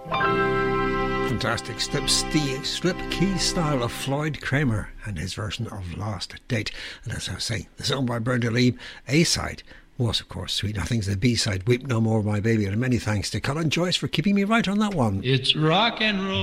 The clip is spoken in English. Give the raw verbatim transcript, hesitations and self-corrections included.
Fantastic slip, slip key style of Floyd Kramer and his version of Last Date. And as I was saying, the song by Brenda Lee, A-side, was of course Sweet Nothings, the B-side, Weep No More My Baby. And many thanks to Colin Joyce for keeping me right on that one. It's rock and roll.